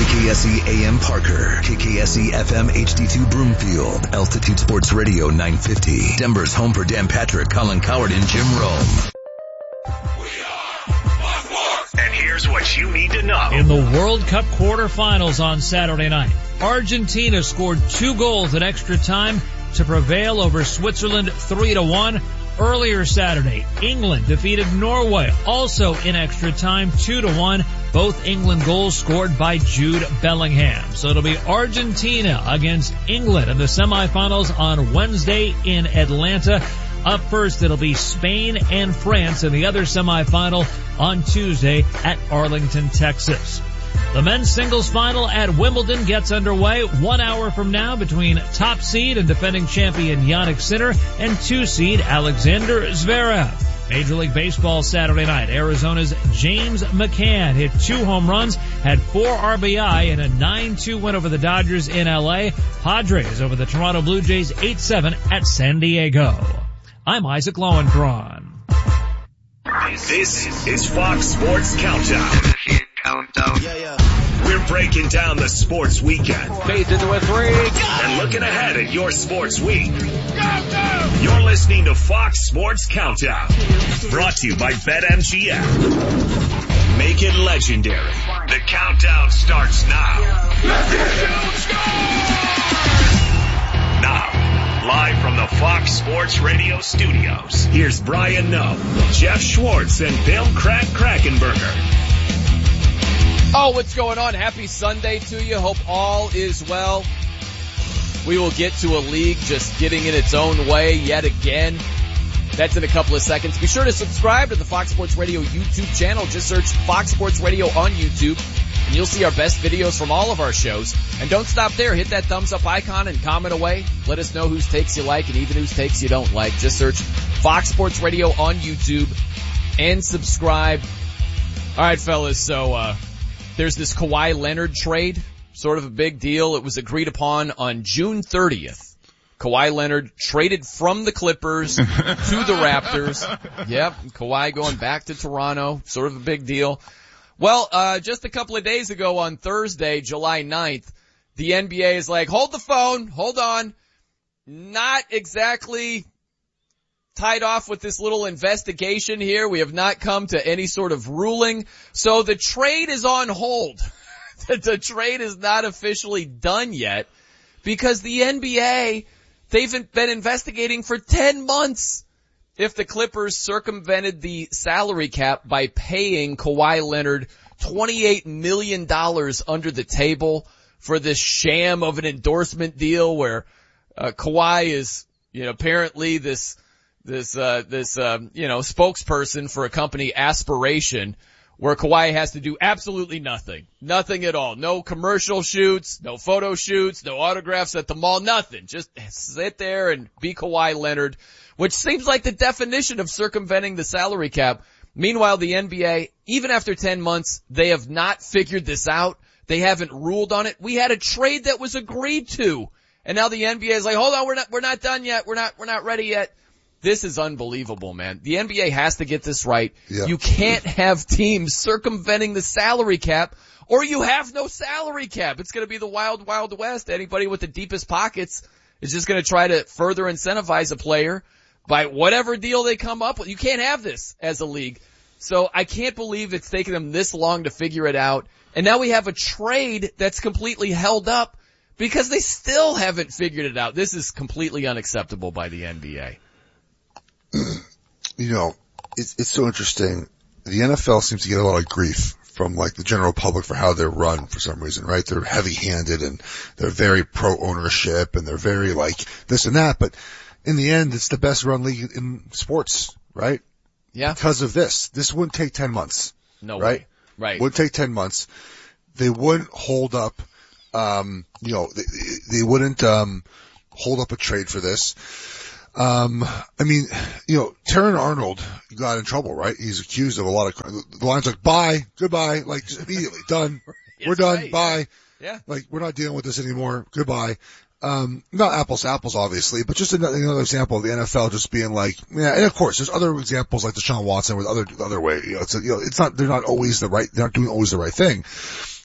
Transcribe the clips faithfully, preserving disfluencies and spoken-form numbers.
K S E A M Parker, K K S E F M H D two Broomfield, Altitude Sports Radio nine fifty, Denver's home for Dan Patrick, Colin Coward, and Jim Rome. And here's what you need to know. In the World Cup quarterfinals on Saturday night, Argentina scored two goals in extra time to prevail over Switzerland three to one. Earlier Saturday, England defeated Norway, also in extra time, two to one. Both England goals scored by Jude Bellingham. So it'll be Argentina against England in the semifinals on Wednesday in Atlanta. Up first, it'll be Spain and France in the other semifinal on Tuesday at Arlington, Texas. The men's singles final at Wimbledon gets underway one hour from now between top seed and defending champion Jannik Sinner and two seed Alexander Zverev. Major League Baseball Saturday night, Arizona's James McCann hit two home runs, had four R B I in a nine two win over the Dodgers in L A. Padres over the Toronto Blue Jays eight seven at San Diego. I'm Isaac Lowenkron. This is Fox Sports Countdown. Countdown. Yeah, yeah. We're breaking down the sports weekend. Fades into a three. And looking ahead at your sports week. Countdown. You're listening to Fox Sports Countdown. Brought to you by BetMGM. Make it legendary. The countdown starts now. Now, live from the Fox Sports Radio studios, here's Brian Noe, Jeff Schwartz, and Bill Crack Krackenberger. Oh, what's going on? Happy Sunday to you. Hope all is well. We will get to a league just getting in its own way yet again. That's in a couple of seconds. Be sure to subscribe to the Fox Sports Radio YouTube channel. Just search Fox Sports Radio on YouTube, and you'll see our best videos from all of our shows. And don't stop there. Hit that thumbs up icon and comment away. Let us know whose takes you like and even whose takes you don't like. Just search Fox Sports Radio on YouTube and subscribe. All right, fellas, so uh there's this Kawhi Leonard trade, sort of a big deal. It was agreed upon on June thirtieth. Kawhi Leonard traded from the Clippers to the Raptors. Yep, Kawhi going back to Toronto, sort of a big deal. Well, uh just a couple of days ago on Thursday, July ninth, the N B A is like, hold the phone, hold on. Not exactly tied off with this little investigation here. We have not come to any sort of ruling. So the trade is on hold. The trade is not officially done yet because the N B A, they've been investigating for ten months if the Clippers circumvented the salary cap by paying Kawhi Leonard twenty-eight million dollars under the table for this sham of an endorsement deal where uh, Kawhi is, you know, apparently this this, uh, this, um, you know, spokesperson for a company, Aspiration, where Kawhi has to do absolutely nothing. Nothing at all. No commercial shoots, no photo shoots, no autographs at the mall, nothing. Just sit there and be Kawhi Leonard, which seems like the definition of circumventing the salary cap. Meanwhile, the N B A, even after ten months, they have not figured this out. They haven't ruled on it. We had a trade that was agreed to, and now the N B A is like, hold on, we're not, we're not done yet. We're not, we're not ready yet. This is unbelievable, man. The N B A has to get this right. Yeah. You can't have teams circumventing the salary cap, or you have no salary cap. It's going to be the wild, wild west. Anybody with the deepest pockets is just going to try to further incentivize a player by whatever deal they come up with. You can't have this as a league. So I can't believe it's taken them this long to figure it out. And now we have a trade that's completely held up because they still haven't figured it out. This is completely unacceptable by the N B A. You know, it's, it's so interesting. The N F L seems to get a lot of grief from like the general public for how they're run for some reason, right? They're heavy-handed and they're very pro-ownership and they're very like this and that. But in the end, it's the best run league in sports, right? Yeah. Because of this. This wouldn't take ten months. No right? way. Right. Wouldn't take ten months. They wouldn't hold up, um, you know, they, they wouldn't, um, hold up a trade for this. Um, I mean, you know, Terran Arnold got in trouble, right? He's accused of a lot of crime. The line's like, bye, goodbye, like just immediately, done. Yes, we're done, right, bye. Yeah. yeah. Like, we're not dealing with this anymore, goodbye. Um, not apples to apples, obviously, but just another, another example of the N F L just being like, yeah, and of course, there's other examples like Deshaun Watson with other, the other way, you know, it's, you know, it's not, they're not always the right, they're not doing always the right thing.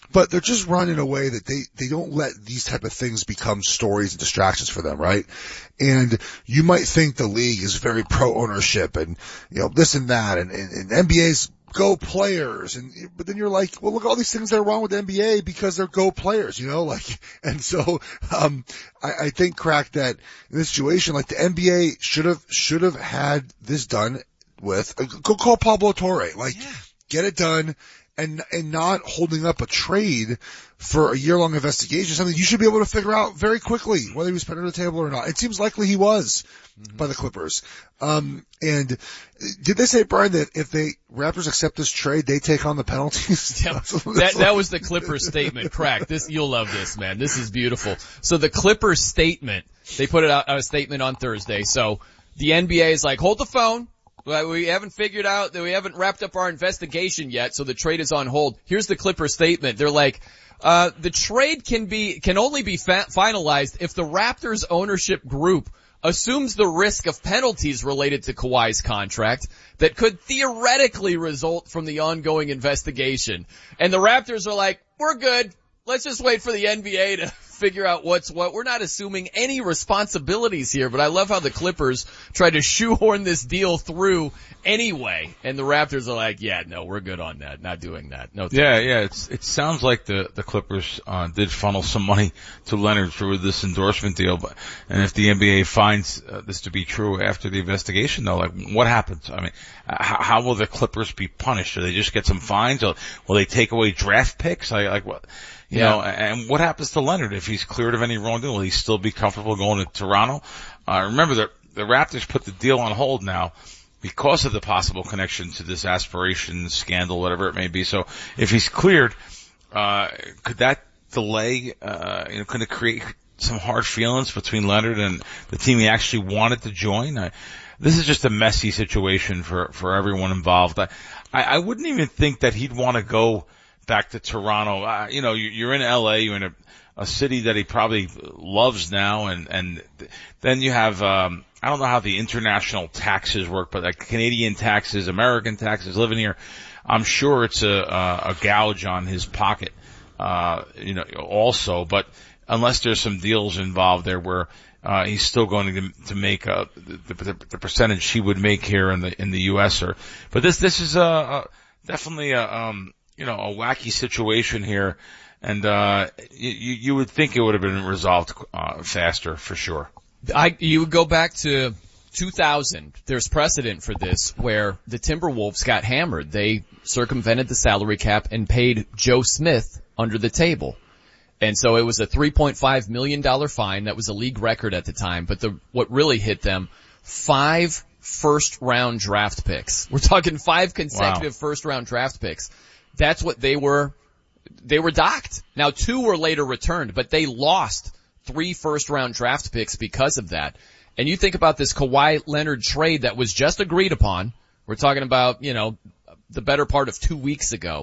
but they're just run in a way that they, they don't let these type of things become stories and distractions for them, right? And you might think the league is very pro ownership and, you know, this and that, and, and, and N B A's go players, and but then you're like, well, look at all these things that are wrong with the N B A because they're go players, you know, like, and so um I, I think, Crack, that in this situation, like, the N B A should have should have had this done with, uh, go call Pablo Torre, like, yeah. Get it done, and and not holding up a trade for a year-long investigation, something you should be able to figure out very quickly whether he was put under the table or not. It seems likely he was mm-hmm. by the Clippers. Um, and did they say, Brian, that if they Raptors accept this trade, they take on the penalties? Yeah, that, that was the Clippers statement. Crack. This, you'll love this, man. This is beautiful. So the Clippers statement, they put it out, a statement on Thursday. So the N B A is like, hold the phone. We haven't figured out that we haven't wrapped up our investigation yet, so the trade is on hold. Here's the Clippers statement. They're like, uh, the trade can be, can only be fa- finalized if the Raptors ownership group assumes the risk of penalties related to Kawhi's contract that could theoretically result from the ongoing investigation. And the Raptors are like, we're good. Let's just wait for the N B A to figure out what's what. We're not assuming any responsibilities here, but I love how the Clippers tried to shoehorn this deal through anyway. And the Raptors are like, yeah, no, we're good on that. Not doing that. No. Yeah, yeah. It's, it sounds like the, the Clippers, uh, did funnel some money to Leonard through this endorsement deal. But, and if the N B A finds uh, this to be true after the investigation, though, like, what happens? I mean, how, how will the Clippers be punished? Do they just get some fines? Or will they take away draft picks? Like, like what? You yeah. know, and what happens to Leonard if he's cleared of any wrongdoing? Will he still be comfortable going to Toronto? Uh, remember the, the Raptors put the deal on hold now because of the possible connection to this aspiration scandal, whatever it may be. So if he's cleared, uh, could that delay, uh, you know, could it create some hard feelings between Leonard and the team he actually wanted to join? I, this is just a messy situation for, for everyone involved. I, I, I wouldn't even think that he'd want to go back to Toronto. Uh, you know, you're in L A, you're in a, a city that he probably loves now, and, and then you have, um, I don't know how the international taxes work, but like Canadian taxes, American taxes, living here, I'm sure it's a, a, a gouge on his pocket, uh, you know, also, but unless there's some deals involved there where, uh, he's still going to, to make, uh, the, the, the percentage he would make here in the, in the U S or, but this, this is, a, a definitely a, um, you know, a wacky situation here, and uh you you would think it would have been resolved uh faster for sure. I you would go back to two thousand. There's precedent for this where the Timberwolves got hammered. They circumvented the salary cap and paid Joe Smith under the table. And so it was a three point five million dollars fine. That was a league record at the time, but the what really hit them, five first round draft picks. We're talking five consecutive wow. first round draft picks. That's what they were, they were docked. Now two were later returned, but they lost three first round draft picks because of that. And you think about this Kawhi Leonard trade that was just agreed upon. We're talking about, you know, the better part of two weeks ago.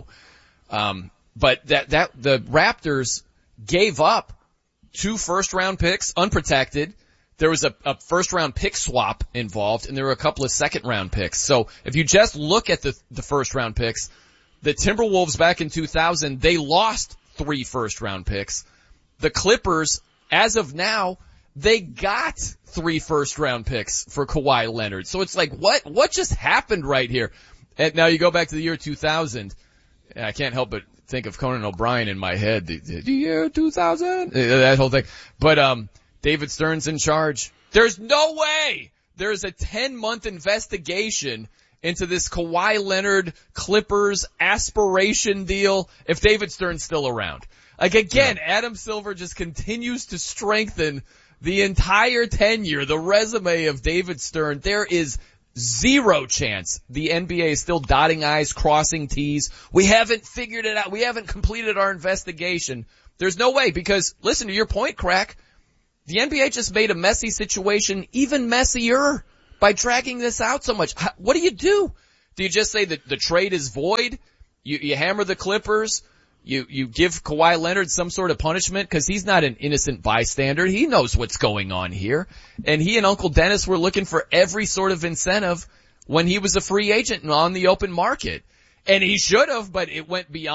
Um, but that, that, the Raptors gave up two first round picks unprotected. There was a, a first round pick swap involved, and there were a couple of second round picks. So if you just look at the, the first round picks, the Timberwolves back in two thousand, they lost three first round picks. The Clippers, as of now, they got three first round picks for Kawhi Leonard. So it's like, what, what just happened right here? And now you go back to the year two thousand. I can't help but think of Conan O'Brien in my head. The, the year two thousand? That whole thing. But, um, David Stern's in charge. There's no way there's a ten month investigation into this Kawhi Leonard Clippers aspiration deal if David Stern's still around. Like again, yeah. Adam Silver just continues to strengthen the entire tenure, the resume of David Stern. There is zero chance the N B A is still dotting I's, crossing T's. We haven't figured it out. We haven't completed our investigation. There's no way because, listen to your point, Crack, the N B A just made a messy situation even messier by dragging this out so much. What do you do? Do you just say that the trade is void? You, you hammer the Clippers? You, you give Kawhi Leonard some sort of punishment because he's not an innocent bystander. He knows what's going on here. And he and Uncle Dennis were looking for every sort of incentive when he was a free agent and on the open market. And he should have, but it went beyond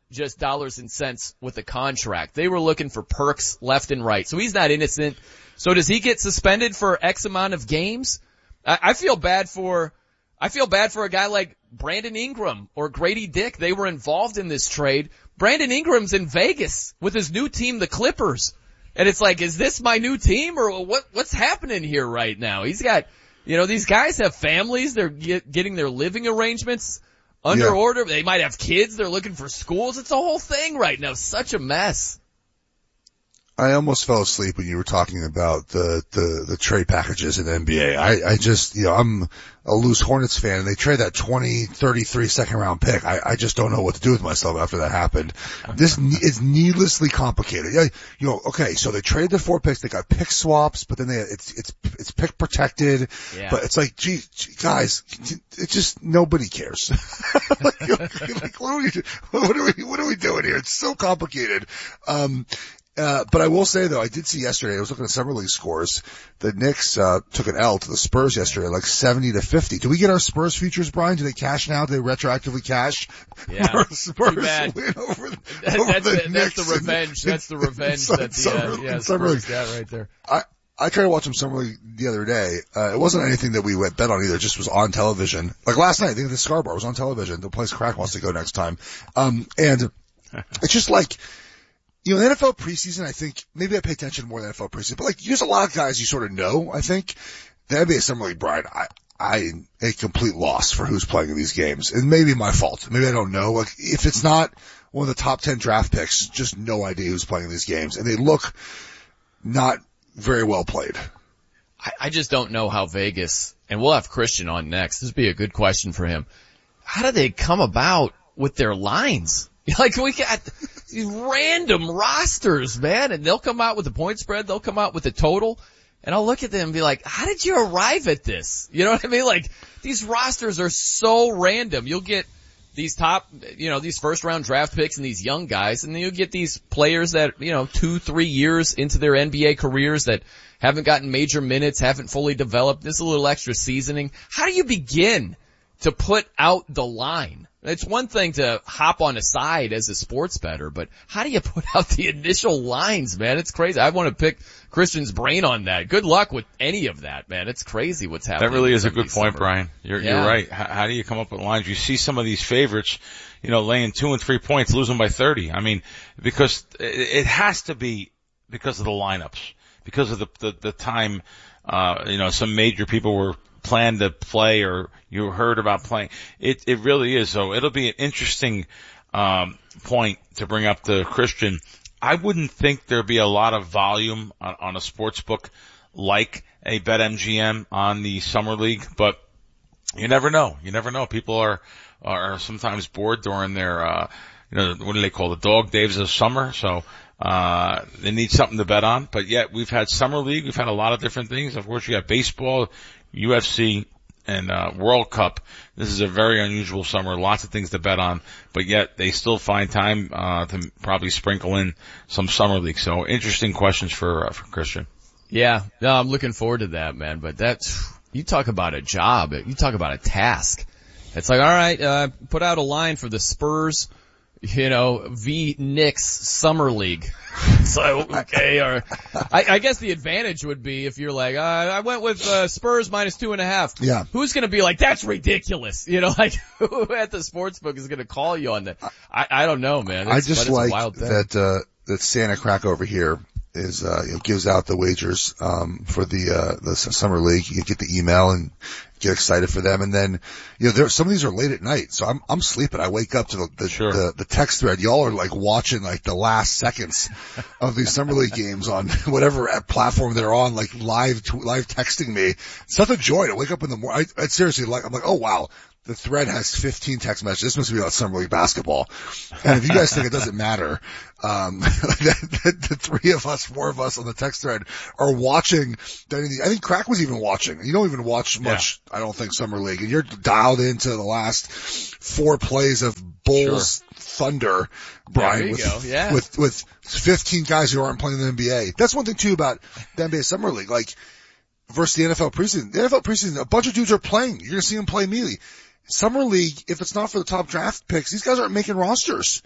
just dollars and cents with a contract. They were looking for perks left and right. So he's not innocent. So does he get suspended for X amount of games? I, I feel bad for, I feel bad for a guy like Brandon Ingram or Grady Dick. They were involved in this trade. Brandon Ingram's in Vegas with his new team, the Clippers. And it's like, is this my new team or what, what's happening here right now? He's got, you know, these guys have families. They're get, getting their living arrangements under yeah. order. They might have kids. They're looking for schools. It's a whole thing right now. Such a mess. I almost fell asleep when you were talking about the, the, the trade packages in the N B A. I, I just, you know, I'm a loose Hornets fan and they trade that twenty, thirty-three second round pick. I, I just don't know what to do with myself after that happened. This is needlessly complicated. Yeah, you know, okay, so they traded the four picks, they got pick swaps, but then they, it's, it's, it's pick protected. Yeah. But it's like, gee, gee guys, it's just, nobody cares. like, like, what are we, what are we, what are we doing here? It's so complicated. Um, Uh, but I will say though, I did see yesterday, I was looking at Summer League scores, the Knicks, uh, took an L to the Spurs yesterday, like seventy to fifty. Do we get our Spurs futures, Brian? Do they cash now? Do they retroactively cash? Yeah. Spurs Too bad. win over, that, over that's, the, the, Knicks that's the revenge. in, that's the revenge in, that the, Summer, uh, yeah, Summer Spurs League. got right there. I, I tried to watch some Summer League the other day. Uh, it wasn't anything that we went bet on either. It just was on television. Like last night, I think the Scarborough was on television. The place Crack wants to go next time. Um, and it's just like, you know, the N F L preseason, I think, maybe I pay attention more than N F L preseason, but like, there's a lot of guys you sort of know, I think. The N B A Summer League, Brian, I, I, a complete loss for who's playing in these games. And maybe my fault. Maybe I don't know. Like, if it's not one of the top ten draft picks, just no idea who's playing in these games. And they look not very well played. I, I just don't know how Vegas, and we'll have Christian on next. This would be a good question for him. How do they come about with their lines? Like, we got these random rosters, man, and they'll come out with the point spread, they'll come out with the total, and I'll look at them and be like, how did you arrive at this? You know what I mean? Like, these rosters are so random. You'll get these top, you know, these first round draft picks and these young guys, and then you'll get these players that, you know, two, three years into their N B A careers that haven't gotten major minutes, haven't fully developed. This is a little extra seasoning. How do you begin to put out the line? It's one thing to hop on a side as a sports bettor, but how do you put out the initial lines, man? It's crazy. I want to pick Christian's brain on that. Good luck with any of that, man. It's crazy what's happening. That really is a good point, summer. Brian. You're, yeah. you're right. How, how do you come up with lines? You see some of these favorites, you know, laying two and three points, losing by thirty. I mean, because it, it has to be because of the lineups, because of the, the, the time, uh, you know, some major people were planned to play or you heard about playing. It, it really is. So it'll be an interesting, um, point to bring up to Christian. I wouldn't think there'd be a lot of volume on, on a sports book like a BetMGM on the Summer League, but you never know. You never know. People are, are sometimes bored during their, uh, you know, what do they call the dog days of summer? So, uh, they need something to bet on, but yet we've had Summer League. We've had a lot of different things. Of course, you got baseball, U F C, and uh World Cup. This is a very unusual summer, lots of things to bet on, but yet they still find time uh to probably sprinkle in some Summer League. So interesting questions for uh, for Christian. Yeah, no, I'm looking forward to that, man. But that's, you talk about a job, you talk about a task. It's like, all right, uh put out a line for the Spurs, you know, v Knicks Summer League. So, okay, or I, I guess the advantage would be if you're like, uh, I went with uh, Spurs minus two and a half. Yeah. Who's going to be like, that's ridiculous? You know, like, who at the sportsbook is going to call you on that? I, I don't know, man. It's, I just but it's like a wild thing. that, uh, that Santa Crack over here is, uh, you know, gives out the wagers, um, for the, uh, the Summer League. You get the email and get excited for them. And then, you know, there, some of these are late at night. So I'm, I'm sleeping. I wake up to the, the, Sure. the, the text thread. Y'all are like watching like the last seconds of these Summer League games on whatever platform they're on, like live, live texting me. It's such a joy to wake up in the morning. I, I seriously like, I'm like, oh wow. The thread has fifteen text messages. This must be about Summer League basketball. And if you guys think it doesn't matter, um, the, the, the three of us, four of us on the text thread are watching. I think Crack was even watching. You don't even watch much, yeah. I don't think, Summer League. And you're dialed into the last four plays of Bulls sure. Thunder, Brian, with, go. Yeah. with, with fifteen guys who aren't playing in the N B A. That's one thing too about the N B A Summer League. Like, versus the N F L preseason. The N F L preseason, a bunch of dudes are playing. You're going to see them play immediately. Summer League, if it's not for the top draft picks, these guys aren't making rosters.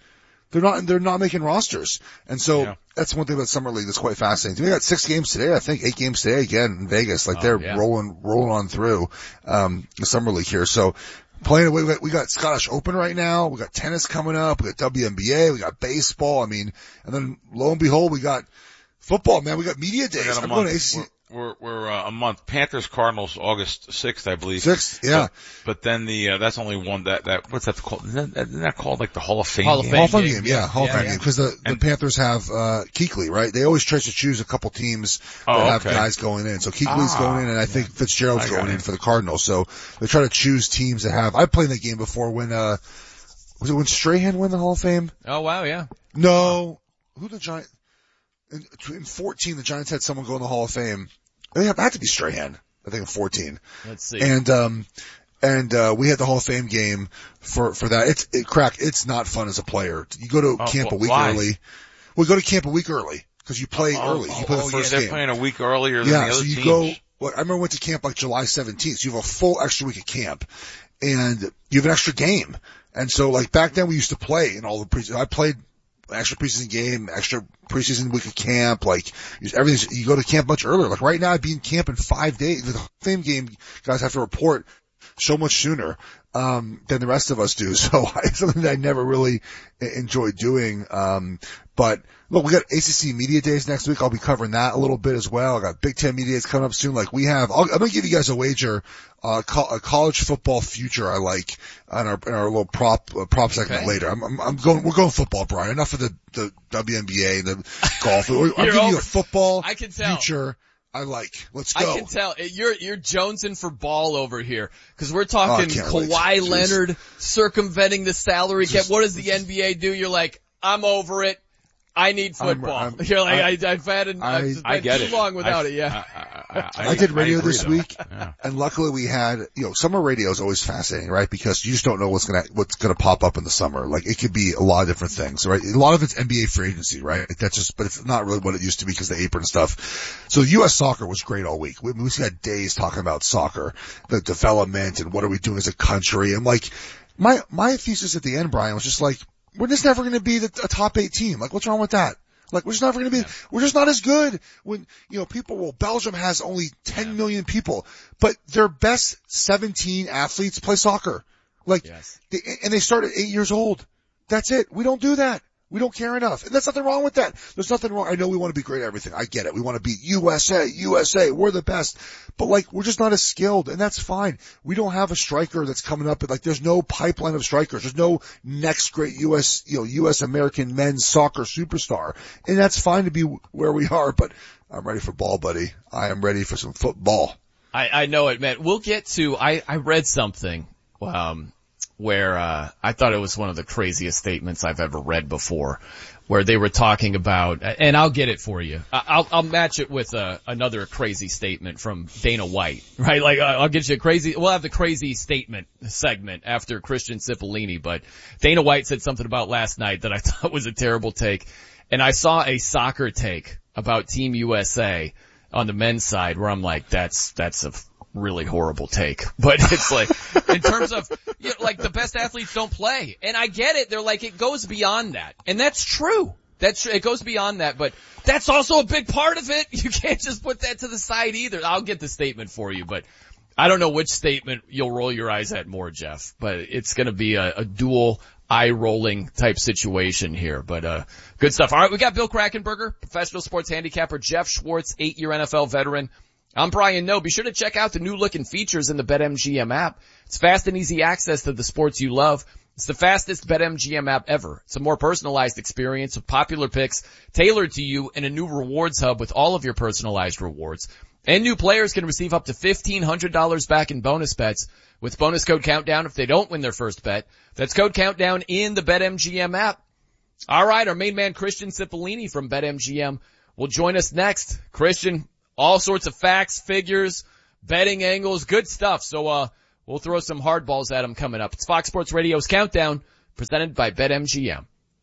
They're not, they're not making rosters. And so Yeah. that's one thing about Summer League that's quite fascinating. We got six games today, I think, eight games today again in Vegas. Like Oh, they're yeah. rolling, rolling on through, um, the Summer League here. So playing away, we got, we got Scottish Open right now. We got tennis coming up. We got W N B A. We got baseball. I mean, and then lo and behold, we got football, man. We got media days. We got a I'm month. going to A C C. We're, we're, uh, a month. Panthers, Cardinals, August sixth, I believe. Sixth, yeah. But, but then the, uh, that's only one that, that, what's that called? Isn't that, isn't that called like the Hall of Fame? Hall of game? Fame. Hall of Fame game, game, yeah, yeah. Hall of Yeah, Fame yeah. game, because the, the And- Panthers have, uh, Kuechly, right? They always try to choose a couple teams that Oh, have okay. guys going in. So Kuechly's Ah, going in, and I think Fitzgerald's I got going in it. for the Cardinals. So they try to choose teams that have, I played in that game before when, uh, was it when Strahan won the Hall of Fame? Oh, wow, yeah. No. Who the Giant, in, in fourteen, the Giants had someone go in the Hall of Fame. They had, had to be Strahan, I think in fourteen. Let's see. And, um, and, uh, we had the Hall of Fame game for, for that. It's, it, crack, it's not fun as a player. You go to Oh, camp a wh- week why? early. Well, go to camp a week early, cause you play Oh, early. You oh, play the oh, first yeah, they're game. playing a week earlier than Yeah, the so other you teams. go, well, I remember I went to camp like July seventeenth, so you have a full extra week of camp. And you have an extra game. And so like back then we used to play in all the pre, I played extra preseason game, extra preseason week of camp, like everything. You go to camp much earlier. Like right now I'd be in camp in five days. The same game guys have to report so much sooner, um, than the rest of us do. So it's something that I never really enjoyed doing. Um, but look, we got A C C Media Days next week. I'll be covering that a little bit as well. I got Big Ten Media Days coming up soon. Like we have, I'll, I'm going to give you guys a wager, uh, co- a college football future I like on our, in our little prop, uh, prop segment Okay. later. I'm, I'm, I'm going, we're going football, Brian. Enough of the, the W N B A, the golf. I'm You're giving you over- a football I can tell. future I like. Let's I go. can tell you're you're jonesing for ball over here because we're talking Oh, I can't wait. Kawhi Jeez. Leonard circumventing the salary cap. What does the N B A do? You're like, I'm over it. I need I'm- football. I'm- You're like, I- I, I've had an, I- I've I been get too it. long without I, it. Yeah. I, I, I, I did radio agree, this though. week, Yeah. and luckily we had, you know, summer radio is always fascinating, right? Because you just don't know what's gonna, what's gonna pop up in the summer. Like, it could be a lot of different things, right? A lot of it's N B A free agency, right? That's just, but it's not really what it used to be because of the apron stuff. So U S soccer was great all week. We, we just had days talking about soccer, the development, and what are we doing as a country. And like, my, my thesis at the end, Brian, was just like, we're just never gonna be the, a top eight team. Like, what's wrong with that? Like, we're just never going to be, we're just not as good when, you know, people, well, Belgium has only ten million people, but their best seventeen athletes play soccer. Like, Yes. they, and they start at eight years old. That's it. We don't do that. We don't care enough. And there's nothing wrong with that. There's nothing wrong. I know we want to be great at everything. I get it. We want to be U S A, U S A. We're the best. But like, we're just not as skilled, and that's fine. We don't have a striker that's coming up. Like, there's no pipeline of strikers. There's no next great U S, you know, U S American men's soccer superstar. And that's fine to be where we are, but I'm ready for ball, buddy. I am ready for some football. I, I know it, man. We'll get to, I, I read something, um, where, uh, I thought it was one of the craziest statements I've ever read before, where they were talking about, and I'll get it for you. I- I'll, I'll match it with, uh, another crazy statement from Dana White, right? Like, I'll get you a crazy, we'll have the crazy statement segment after Christian Cipollini, but Dana White said something about last night that I thought was a terrible take. And I saw a soccer take about Team U S A on the men's side where I'm like, that's, that's a really horrible take. But it's like, in terms of, you know, like the best athletes don't play. And I get it. They're like, it goes beyond that. And that's true. That's, it goes beyond that, but that's also a big part of it. You can't just put that to the side either. I'll get the statement for you, but I don't know which statement you'll roll your eyes at more, Jeff, but it's going to be a, a dual eye-rolling type situation here, but uh good stuff. All right, we got Bill Krackomberger, professional sports handicapper, Jeff Schwartz, eight-year N F L veteran. I'm Brian Noe. Be sure to check out the new look and features in the BetMGM app. It's fast and easy access to the sports you love. It's the fastest BetMGM app ever. It's a more personalized experience with popular picks tailored to you and a new rewards hub with all of your personalized rewards. And new players can receive up to fifteen hundred dollars back in bonus bets with bonus code Countdown if they don't win their first bet. That's code Countdown in the BetMGM app. All right, our main man Christian Cipollini from BetMGM will join us next. Christian, all sorts of facts, figures, betting angles, good stuff. So uh we'll throw some hardballs at him coming up. It's Fox Sports Radio's Countdown, presented by BetMGM.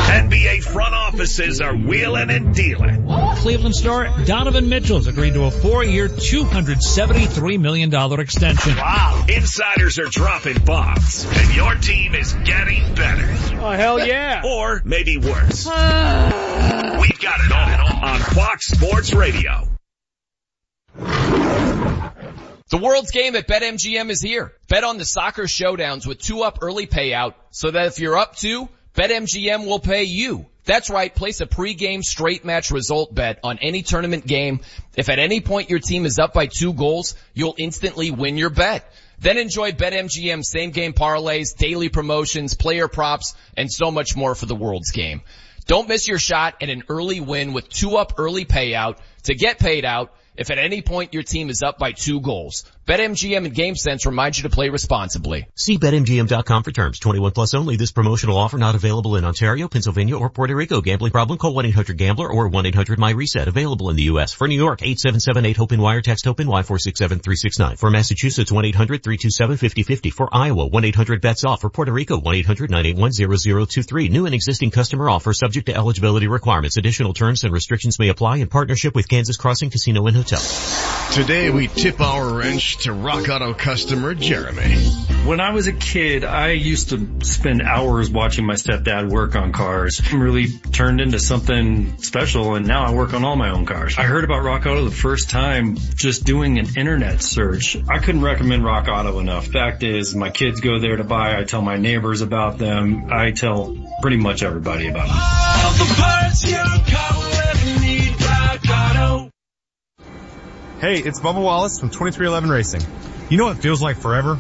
N B A front offices are wheeling and dealing. Cleveland star Donovan Mitchell's agreed to a four-year, two hundred seventy-three million dollars extension. Wow. Insiders are dropping bombs, and your team is getting better. Oh, hell yeah. Or maybe worse. We've got it all on Fox Sports Radio. The World's Game at BetMGM is here. Bet on the soccer showdowns with two up early payout so that if you're up two, BetMGM will pay you. That's right, place a pre-game straight match result bet on any tournament game. If at any point your team is up by two goals, you'll instantly win your bet. Then enjoy BetMGM same game parlays, daily promotions, player props, and so much more for the World's Game. Don't miss your shot at an early win with two up early payout to get paid out if at any point your team is up by two goals. BetMGM and GameSense remind you to play responsibly. See Bet M G M dot com for terms. twenty-one plus only. This promotional offer not available in Ontario, Pennsylvania, or Puerto Rico. Gambling problem? Call one eight hundred gambler or one eight hundred my reset. Available in the U S. For New York, eight seven seven eight HOPE Wire. Text HOPE Y four six seven three six nine. For Massachusetts, one eight hundred three two seven five zero five zero. For Iowa, one eight hundred bets off. For Puerto Rico, one eight hundred nine eight one zero zero two three. New and existing customer offer subject to eligibility requirements. Additional terms and restrictions may apply in partnership with Kansas Crossing Casino and Hotel. Today we tip our wrench to Rock Auto customer Jeremy. When I was a kid, I used to spend hours watching my stepdad work on cars. It really turned into something special, and now I work on all my own cars. I heard about Rock Auto the first time just doing an internet search. I couldn't recommend Rock Auto enough. Fact is, my kids go there to buy. I tell my neighbors about them. I tell pretty much everybody about them. All the parts your car will ever need, Rock Auto. Hey, it's Bubba Wallace from twenty-three eleven Racing. You know what it feels like forever?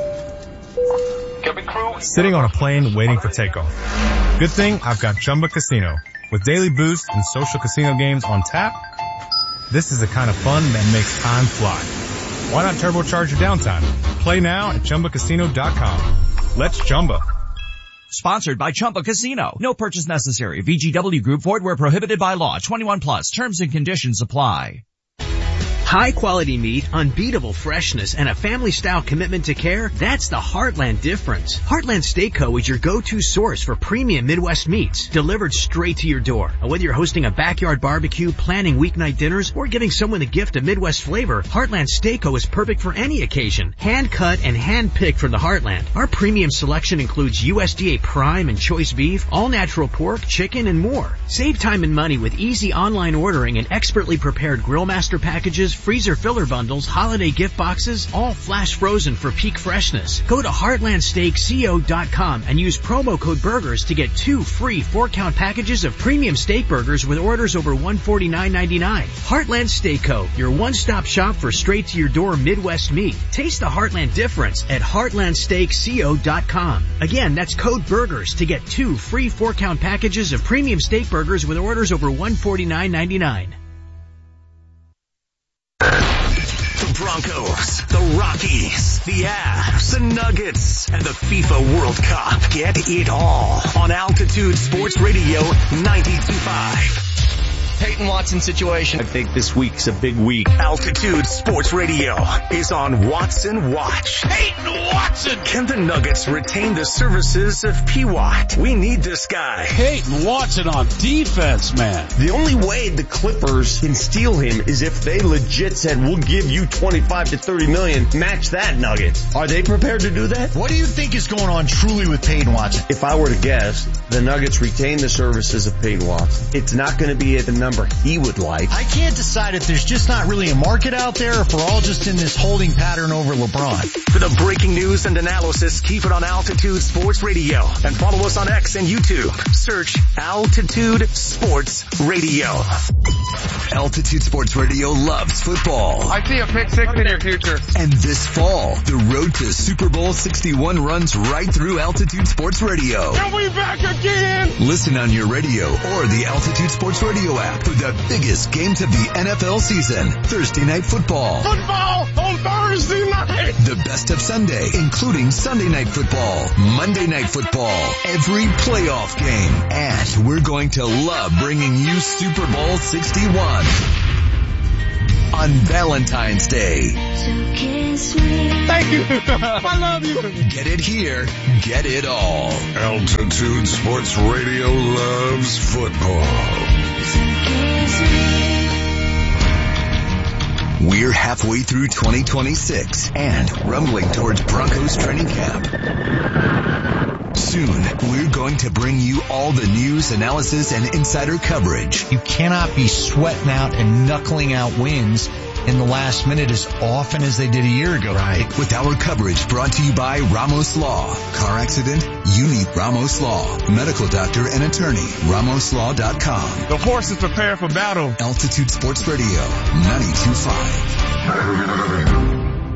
Sitting on a plane waiting for takeoff. Good thing I've got Chumba Casino. With daily boosts and social casino games on tap, this is the kind of fun that makes time fly. Why not turbocharge your downtime? Play now at Chumba Casino dot com. Let's Chumba. Sponsored by Chumba Casino. No purchase necessary. V G W Group. Void where prohibited by law. twenty-one plus. Terms and conditions apply. High quality meat, unbeatable freshness, and a family-style commitment to care, that's the Heartland difference. Heartland Steak Co. is your go-to source for premium Midwest meats, delivered straight to your door. Whether you're hosting a backyard barbecue, planning weeknight dinners, or giving someone the gift of Midwest flavor, Heartland Steak Co. is perfect for any occasion. Hand-cut and hand-picked from the Heartland. Our premium selection includes U S D A prime and choice beef, all-natural pork, chicken, and more. Save time and money with easy online ordering and expertly prepared grill master packages, freezer filler bundles, holiday gift boxes, all flash frozen for peak freshness. Go to heartland steak co dot com and use promo code BURGERS to get two free four-count packages of premium steak burgers with orders over one hundred forty-nine ninety-nine. Heartland Steak Co., your one-stop shop for straight-to-your-door Midwest meat. Taste the Heartland difference at heartland steak co dot com. Again, that's code BURGERS to get two free four-count packages of premium steak burgers with orders over one hundred forty-nine ninety-nine. The Broncos, the Rockies, the Avs, the Nuggets, and the FIFA World Cup. Get it all on Altitude Sports Radio ninety-two point five. Peyton Watson situation. I think this week's a big week. Altitude Sports Radio is on Watson Watch. Peyton Watson! Can the Nuggets retain the services of P. Watt? We need this guy. Peyton Watson on defense, man. The only way the Clippers can steal him is if they legit said, we'll give you twenty-five to thirty million, match that Nuggets. Are they prepared to do that? What do you think is going on truly with Peyton Watson? If I were to guess, the Nuggets retain the services of Peyton Watson. It's not going to be at the number he would like. I can't decide if there's just not really a market out there or if we're all just in this holding pattern over LeBron. For the breaking news and analysis, keep it on Altitude Sports Radio and follow us on X and YouTube. Search Altitude Sports Radio. Altitude Sports Radio loves football. I see a pick six in your future. And this fall, the road to Super Bowl sixty-one runs right through Altitude Sports Radio. And we back again! Listen on your radio or the Altitude Sports Radio app for the biggest games of the N F L season. Thursday Night Football. Football on Thursday night. The best of Sunday, including Sunday Night Football, Monday Night Football, every playoff game. And we're going to love bringing you Super Bowl sixty-one. on Valentine's Day. Thank you. I love you. Get it here. Get it all. Altitude Sports Radio loves football. We're halfway through twenty twenty-six and rumbling towards Broncos training camp. Soon, we're going to bring you all the news, analysis, and insider coverage. You cannot be sweating out and knuckling out wins in the last minute as often as they did a year ago. Right. With our coverage brought to you by Ramos Law. Car accident? You need Ramos Law. Medical doctor and attorney. Ramos Law dot com. The horse is prepared for battle. Altitude Sports Radio, ninety-two point five.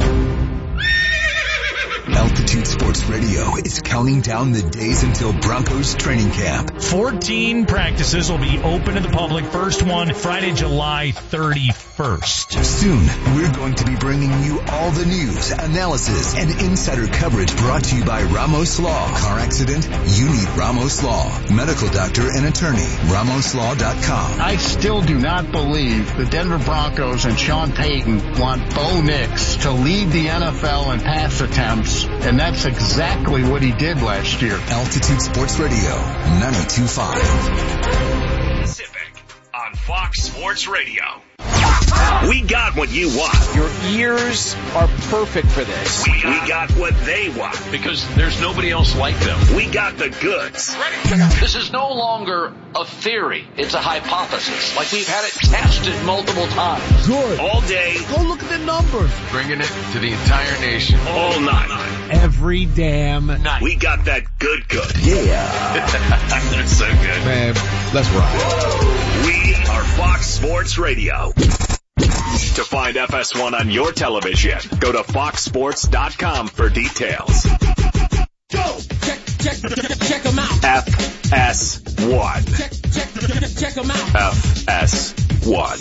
Altitude Sports Radio is counting down the days until Broncos training camp. fourteen practices will be open to the public. First one, Friday, July thirty-first. Soon, we're going to be bringing you all the news, analysis, and insider coverage brought to you by Ramos Law. Car accident? You need Ramos Law. Medical doctor and attorney. Ramos Law dot com. I still do not believe the Denver Broncos and Sean Payton want Bo Nix to lead the N F L in pass attempts, and that's exactly what he did last year. Altitude Sports Radio, ninety-two point five. Pacific on Fox Sports Radio. We got what you want. Your ears are perfect for this. We, we got what they want. Because there's nobody else like them. We got the goods. This is no longer a theory. It's a hypothesis. Like we've had it tested multiple times. Good. All day. Go look at the numbers. Bringing it to the entire nation. All night. Every damn night. We got that good good. Yeah. They're so good. Man, let's rock. We are Fox Sports Radio. To find F S one on your television, go to fox sports dot com for details. Go! Check, check, check, check them out. F S one. Check, check, check, check them out. F S one.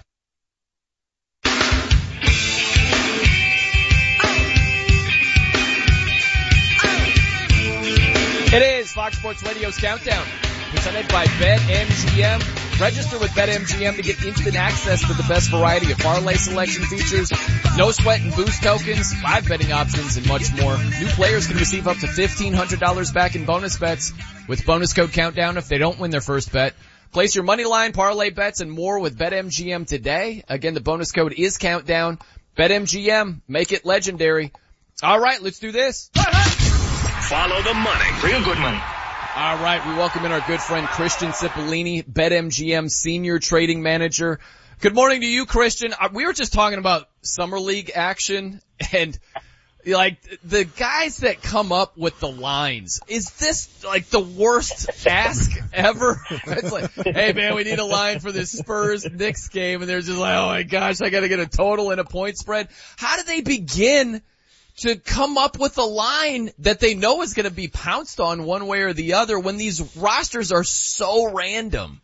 It is Fox Sports Radio's Countdown, presented by BetMGM. Register with BetMGM to get instant access to the best variety of parlay selection features, no sweat and boost tokens, live betting options, and much more. New players can receive up to fifteen hundred dollars back in bonus bets with bonus code Countdown if they don't win their first bet. Place your money line, parlay bets, and more with BetMGM today. Again, the bonus code is Countdown. BetMGM, make it legendary. All right, let's do this. Follow the money. Real good money. All right, we welcome in our good friend Christian Cipollini, BetMGM Senior Trading Manager. Good morning to you, Christian. We were just talking about Summer League action, and like the guys that come up with the lines. Is this like the worst ask ever? It's like, hey man, we need a line for this Spurs Knicks game, and they're just like, oh my gosh, I got to get a total and a point spread. How do they begin to come up with a line that they know is going to be pounced on one way or the other when these rosters are so random?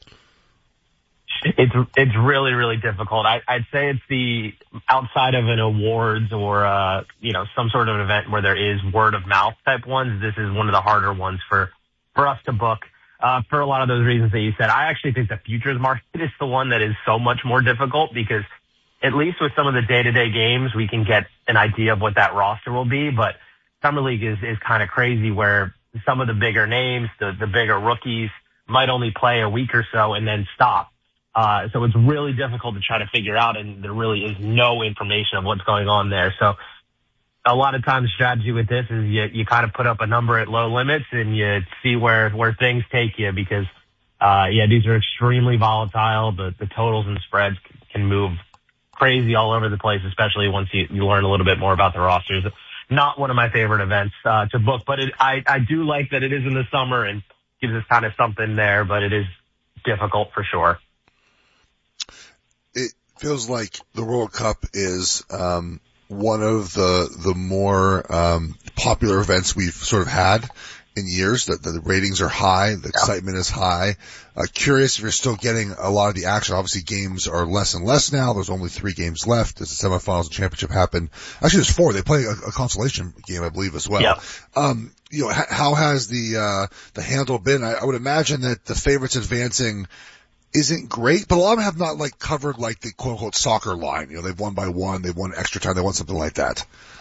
It's it's really, really difficult. I, I'd say it's the outside of an awards or, uh, you know, some sort of event where there is word of mouth type ones. This is one of the harder ones for, for us to book, uh, for a lot of those reasons that you said. I actually think the futures market is the one that is so much more difficult because at least with some of the day-to-day games, we can get an idea of what that roster will be. But Summer League is, is kind of crazy where some of the bigger names, the, the bigger rookies might only play a week or so and then stop. Uh, so it's really difficult to try to figure out, and there really is no information of what's going on there. So a lot of times strategy with this is you, you kind of put up a number at low limits and you see where, where things take you because, uh, yeah, these are extremely volatile. The, the totals and spreads can move crazy all over the place, especially once you, you learn a little bit more about the rosters. Not one of my favorite events, uh, to book, but it, I, I do like that it is in the summer and gives us kind of something there, but it is difficult for sure. It feels like the World Cup is, um, one of the, the more, um, popular events we've sort of had in years. That the ratings are high, the excitement is high. Uh, curious if you're still getting a lot of the action. Obviously games are less and less now. There's only three games left as the semifinals and championship happen. Actually there's four. They play a, a consolation game, I believe, as well. Yeah. Um, you know, h- how has the, uh, the handle been? I, I would imagine that the favorites advancing isn't great, but a lot of them have not like covered like the quote unquote soccer line. You know, they've won by one, they've won extra time, they won something like that.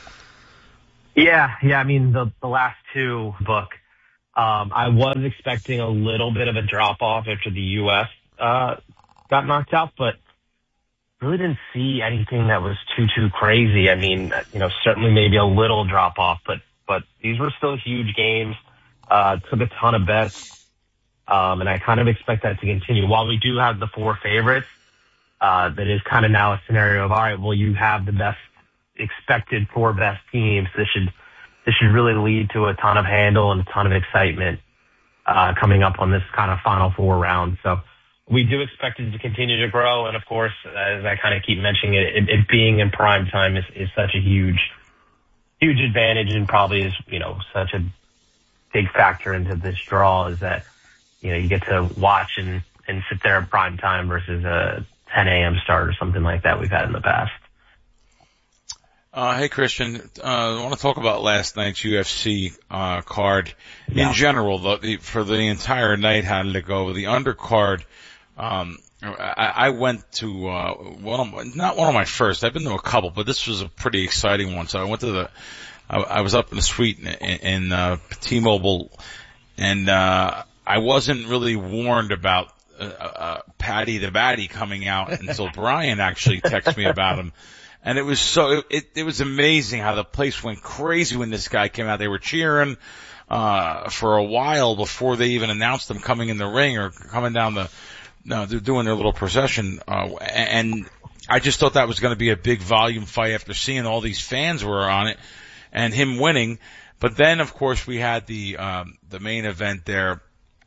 Yeah, yeah. I mean, the the last two book, um, I was expecting a little bit of a drop off after the U S uh got knocked out, but really didn't see anything that was too too crazy. I mean, you know, certainly maybe a little drop off, but but these were still huge games. Uh, took a ton of bets. Um, and I kind of expect that to continue. While we do have the four favorites, uh, that is kind of now a scenario of, all right, well, you have the best expected four best teams. This should, this should really lead to a ton of handle and a ton of excitement, uh, coming up on this kind of final four round. So we do expect it to continue to grow. And of course, as I kind of keep mentioning it, it, it being in prime time is, is such a huge, huge advantage, and probably is, you know, such a big factor into this draw, is that, you know, you get to watch and, and sit there at prime time versus a ten a.m. start or something like that we've had in the past. Uh, hey, Christian, uh, I want to talk about last night's U F C, uh, card. Yeah. In general, the, the, for the entire night, how did it go? The undercard, um, I, I went to, uh, one of my, not one of my first, I've been to a couple, but this was a pretty exciting one. So I went to the, I, I was up in the suite in, in, in uh, T-Mobile, and, uh, I wasn't really warned about uh, uh, Paddy the Baddy coming out until Brian actually texted me about him. And it was so, it, it was amazing how the place went crazy when this guy came out. They were cheering, uh, for a while before they even announced him coming in the ring or coming down the, no, they're doing their little procession. Uh, and I just thought that was going to be a big volume fight after seeing all these fans were on it and him winning. But then, of course, we had the, um, the main event there.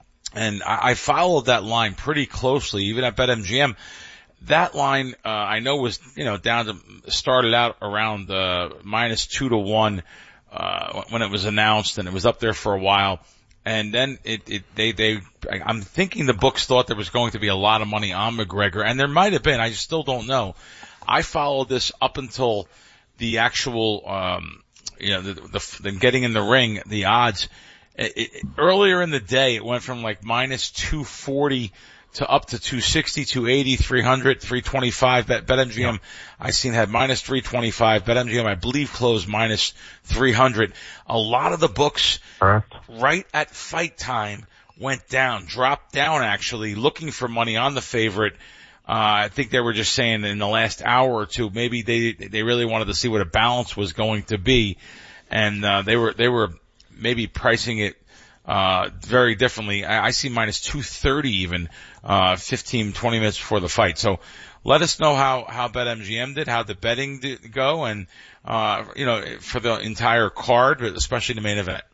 And I, I followed that line pretty closely, even at BetMGM. That line, uh, I know was, you know, down to, started out around, uh, minus two to one, uh, when it was announced, and it was up there for a while. And then it, it, they, they, I'm thinking the books thought there was going to be a lot of money on McGregor, and there might have been, I still don't know. I followed this up until the actual, um, you know, the, the, the getting in the ring, the odds. It, it, earlier in the day, it went from like minus two forty to up to two sixty, two eighty, three hundred, three twenty-five. Bet, BetMGM, yeah. I seen had minus three twenty-five. BetMGM, I believe, closed minus three hundred. A lot of the books, Correct. right at fight time, went down, dropped down actually, looking for money on the favorite. Uh, I think they were just saying in the last hour or two, maybe they, they really wanted to see what a balance was going to be. And, uh, they were, they were, maybe pricing it uh very differently. I, I see minus two thirty even, uh fifteen, twenty minutes before the fight. So let us know how, how BetMGM did, how the betting did go, and, uh you know, for the entire card, but especially the main event.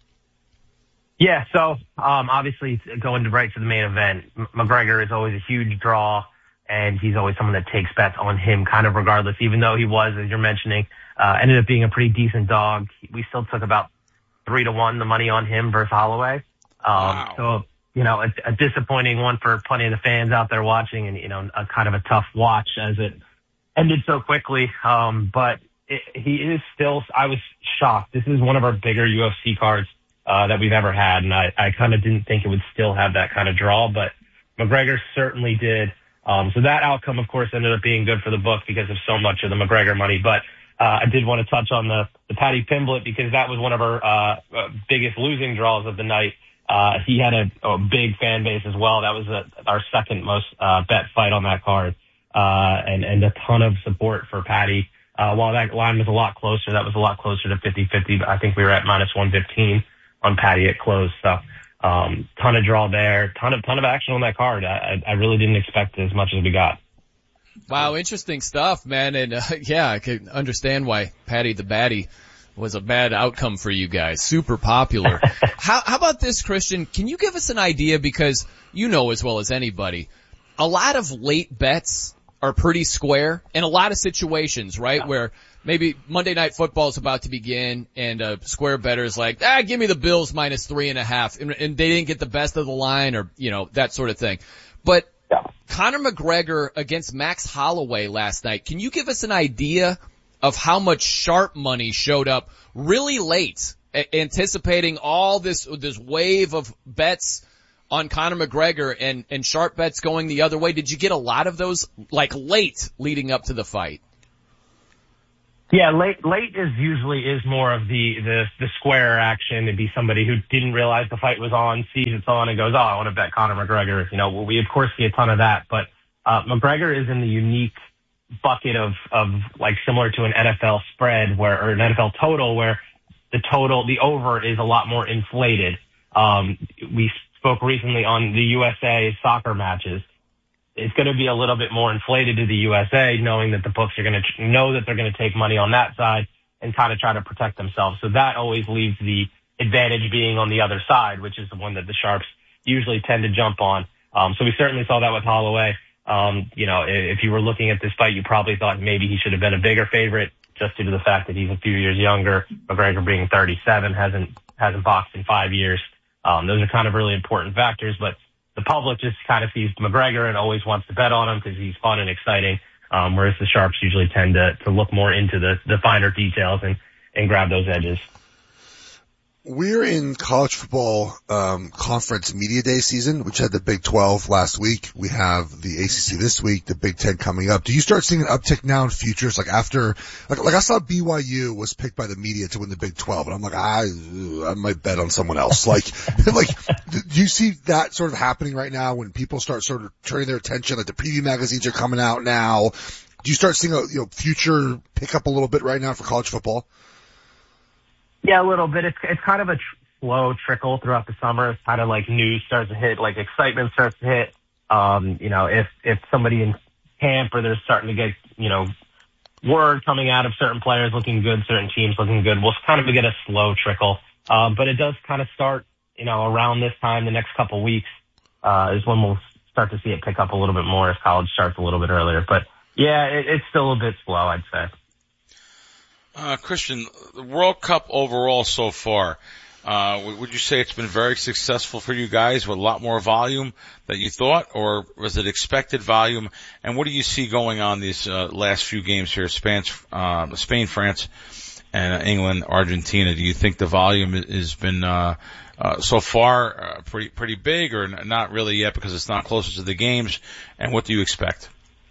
Yeah, so um obviously going to right to the main event, M- McGregor is always a huge draw, and he's always someone that takes bets on him kind of regardless, even though he was, as you're mentioning, uh ended up being a pretty decent dog. We still took about three to one, the money on him versus Holloway. Um, wow. So, you know, a, a disappointing one for plenty of the fans out there watching, and, you know, a kind of a tough watch as it ended so quickly. Um, but it, he is still, I was shocked. This is one of our bigger U F C cards, uh, that we've ever had. And I, I kind of didn't think it would still have that kind of draw, but McGregor certainly did. Um, so that outcome, of course, ended up being good for the book because of so much of the McGregor money. But Uh, I did want to touch on the, the Paddy Pimblett, because that was one of our, uh, uh, biggest losing draws of the night. Uh, he had a, a big fan base as well. That was a, our second most, uh, bet fight on that card. Uh, and, and a ton of support for Paddy. Uh, while that line was a lot closer, that was a lot closer to fifty fifty, but I think we were at minus one fifteen on Paddy at close. So, um, ton of draw there, ton of, ton of action on that card. I, I really didn't expect as much as we got. Wow, interesting stuff, man. And uh, yeah, I can understand why Paddy the Baddy was a bad outcome for you guys. Super popular. how, how about this, Christian? Can you give us an idea? Because you know as well as anybody, a lot of late bets are pretty square in a lot of situations, right? Yeah. Where maybe Monday Night Football is about to begin and a square bettor is like, ah, give me the Bills minus three and a half. And, and they didn't get the best of the line, or, you know, that sort of thing. But yeah. Conor McGregor against Max Holloway last night. Can you give us an idea of how much sharp money showed up really late, a- anticipating all this this wave of bets on Conor McGregor and, and sharp bets going the other way. Did you get a lot of those, like, late leading up to the fight? Yeah, late late is usually is more of the, the, the square action. It'd be somebody who didn't realize the fight was on, sees it's on, and goes, oh, I want to bet Conor McGregor. You know, we of course see a ton of that, but uh, McGregor is in the unique bucket of, of like similar to an N F L spread where, or an N F L total where the total, the over is a lot more inflated. Um, we spoke recently on the U S A soccer matches. It's going to be a little bit more inflated to the U S A, knowing that the books are going to know that they're going to take money on that side and kind of try to protect themselves. So that always leaves the advantage being on the other side, which is the one that the sharps usually tend to jump on. Um, so we certainly saw that with Holloway. Um, you know, if you were looking at this fight, you probably thought maybe he should have been a bigger favorite just due to the fact that he's a few years younger. McGregor being thirty-seven, hasn't, hasn't boxed in five years. Um, those are kind of really important factors, but the public just kind of sees McGregor and always wants to bet on him because he's fun and exciting, um, whereas the sharps usually tend to, to look more into the, the finer details and, and grab those edges. We're in college football um, conference media day season, which had the Big twelve last week. We have the A C C this week, the Big Ten coming up. Do you start seeing an uptick now in futures? Like after, like, like I saw B Y U was picked by the media to win the Big twelve, and I'm like, I, I might bet on someone else. Like, like, do you see that sort of happening right now when people start sort of turning their attention? Like the preview magazines are coming out now. Do you start seeing a you know future pick up a little bit right now for college football? Yeah, a little bit. It's it's kind of a tr- slow trickle throughout the summer. It's kind of like news starts to hit, like excitement starts to hit. Um, you know, if if somebody in camp or they're starting to get, you know, word coming out of certain players looking good, certain teams looking good, we'll kind of get a slow trickle. Um, but it does kind of start, you know, around this time, the next couple weeks, uh, is when we'll start to see it pick up a little bit more as college starts a little bit earlier. But yeah, it, it's still a bit slow, I'd say. Uh, Christian, the World Cup overall so far, uh, would you say it's been very successful for you guys with a lot more volume than you thought, or was it expected volume? And what do you see going on these uh, last few games here, Spain, uh, Spain, France, and England, Argentina? Do you think the volume has been uh, uh, so far uh, pretty pretty big, or not really yet because it's not closer to the games? And what do you expect?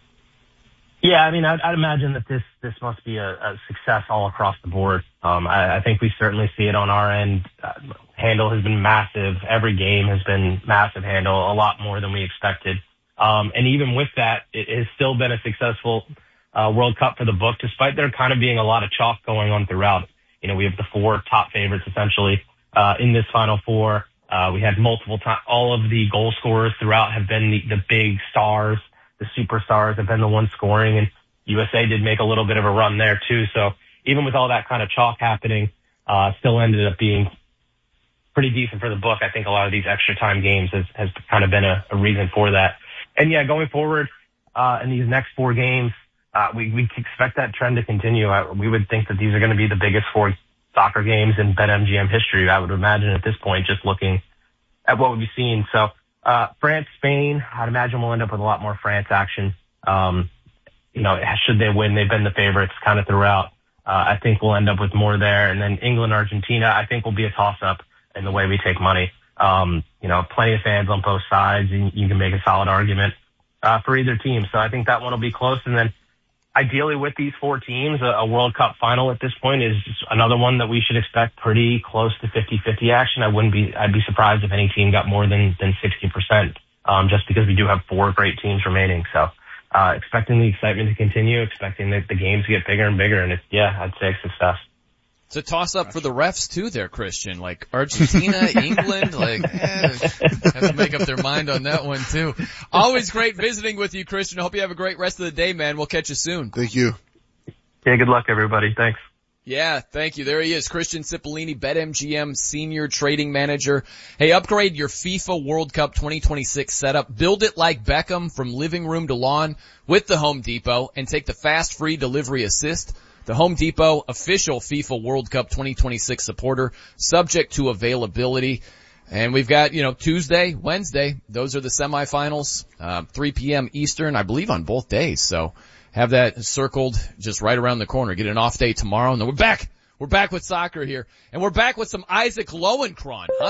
Yeah, I mean, I'd, I'd imagine that this, this must be a, a success all across the board. Um, I, I think we certainly see it on our end. Uh, handle has been massive. Every game has been massive handle, a lot more than we expected. Um, and even with that, it has still been a successful, uh, World Cup for the book, despite there kind of being a lot of chalk going on throughout. You know, we have the four top favorites essentially, uh, in this Final Four. Uh, we had multiple times, all of the goal scorers throughout have been the, the big stars. The superstars have been the ones scoring, and U S A did make a little bit of a run there too. So even with all that kind of chalk happening, uh, still ended up being pretty decent for the book. I think a lot of these extra time games has, has kind of been a, a reason for that. And yeah, going forward, uh, in these next four games, uh, we, we expect that trend to continue. I, we would think that these are going to be the biggest four soccer games in BetMGM history. I would imagine at this point, just looking at what we've seen. So, Uh, France, Spain, I'd imagine we'll end up with a lot more France action. Um, you know, should they win, they've been the favorites kind of throughout. Uh, I think we'll end up with more there. And then England, Argentina, I think will be a toss-up in the way we take money. Um, you know, plenty of fans on both sides, and you can make a solid argument, uh, for either team. So I think that one will be close. And then ideally with these four teams, a, a World Cup final at this point is another one that we should expect pretty close to fifty-fifty action. I wouldn't be, I'd be surprised if any team got more than, than sixty percent, um, just because we do have four great teams remaining. So, uh, expecting the excitement to continue, expecting that the games get bigger and bigger. And it's, yeah, I'd say success. It's a toss-up for the refs, too, there, Christian. Like, Argentina, England, like, eh, have to make up their mind on that one, too. Always great visiting with you, Christian. I hope you have a great rest of the day, man. We'll catch you soon. Thank you. Yeah, good luck, everybody. Thanks. Yeah, thank you. There he is, Christian Cipollini, BetMGM Senior Trading Manager. Hey, upgrade your FIFA World Cup twenty twenty-six setup. Build it like Beckham from living room to lawn with the Home Depot, and take the fast, free delivery assist. The Home Depot official FIFA World Cup twenty twenty-six supporter, subject to availability. And we've got, you know, Tuesday, Wednesday. Those are the semifinals, uh, three p.m. Eastern, I believe, on both days. So have that circled just right around the corner. Get an off day tomorrow, and then we're back. We're back with soccer here. And we're back with some Isaac Lowenkron, huh?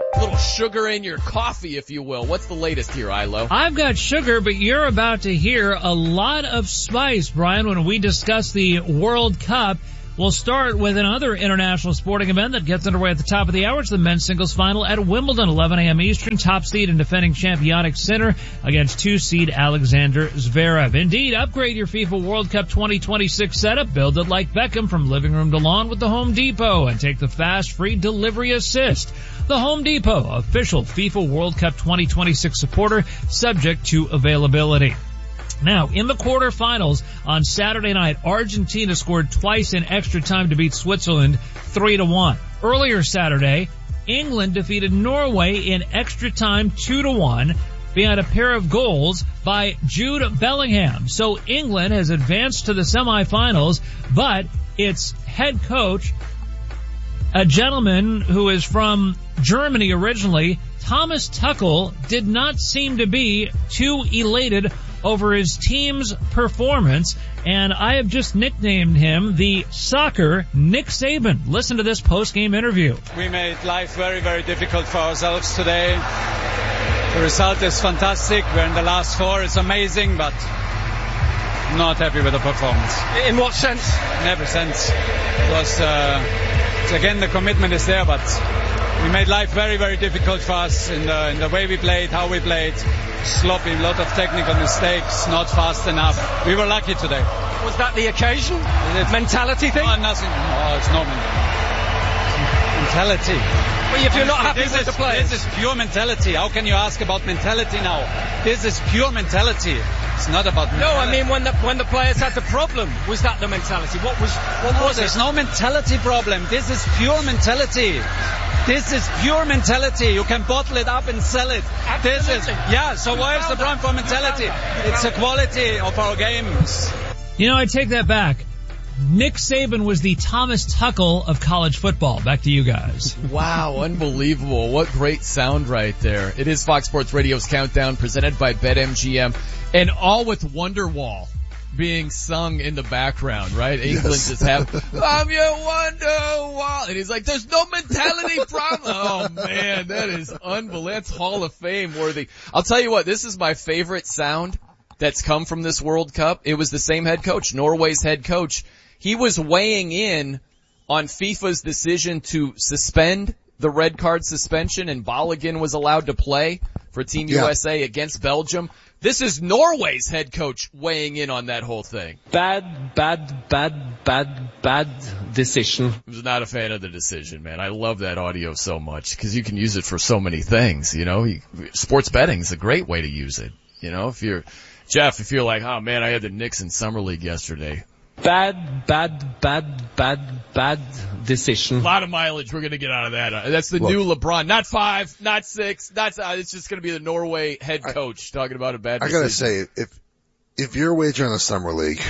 A little sugar in your coffee, if you will. What's the latest here, Ilo? I've got sugar, but you're about to hear a lot of spice, Brian, when we discuss the World Cup. We'll start with another international sporting event that gets underway at the top of the hour. It's the men's singles final at Wimbledon, eleven a.m. Eastern. Top seed and defending champ Jannik Sinner against two seed Alexander Zverev. Indeed, upgrade your FIFA World Cup twenty twenty-six setup. Build it like Beckham from living room to lawn with the Home Depot and take the fast free delivery assist. The Home Depot, official FIFA World Cup twenty twenty-six supporter, subject to availability. Now, in the quarterfinals on Saturday night, Argentina scored twice in extra time to beat Switzerland three to one. Earlier Saturday, England defeated Norway in extra time two to one behind a pair of goals by Jude Bellingham. So England has advanced to the semifinals, but its head coach, a gentleman who is from Germany originally, Thomas Tuchel, did not seem to be too elated over his team's performance, and I have just nicknamed him the soccer Nick Saban. Listen to this post-game interview. We made life very, very difficult for ourselves today. The result is fantastic. We're in the last four. It's amazing, but not happy with the performance. In what sense? In every sense. It was, uh, again, the commitment is there, but we made life very, very difficult for us in the, in the way we played, how we played. Sloppy, a lot of technical mistakes, not fast enough. We were lucky today. Was that the occasion? The mentality thing? Oh, nothing. Oh, it's no mentality. Well, if you're not happy this with is, the players. This is pure mentality. How can you ask about mentality now? This is pure mentality. It's not about mentality. No, I mean when the when the players had the problem, was that the mentality? What was what no, was there's it? no mentality problem. This is pure mentality. This is pure mentality. You can bottle it up and sell it. Absolutely. This is, yeah, so where's the problem for mentality? It's the quality of our games. You know, I take that back. Nick Saban was the Thomas Tuchel of college football. Back to you guys. Wow, unbelievable. What great sound right there. It is Fox Sports Radio's Countdown presented by BetMGM, and all with Wonderwall being sung in the background, right? England Yes. just have, I'm your Wonderwall. And he's like, there's no mentality problem. Oh man, that is unbelievable. That's Hall of Fame worthy. I'll tell you what, this is my favorite sound that's come from this World Cup. It was the same head coach, Norway's head coach. He was weighing in on FIFA's decision to suspend the red card suspension, and Balogun was allowed to play for Team Yeah. U S A against Belgium. This is Norway's head coach weighing in on that whole thing. Bad, bad, bad, bad, bad decision. I was not a fan of the decision, man. I love that audio so much because you can use it for so many things, you know. You, sports betting is a great way to use it. You know, if you're, Jeff, if you're like, oh man, I had the Knicks in Summer League yesterday. Bad, bad, bad, bad, bad decision. A lot of mileage we're going to get out of that. Uh, That's the Look, new LeBron. Not five, not six, not, uh, it's just going to be the Norway head coach talking about a bad I decision. gotta say, if, if you're wagering the Summer League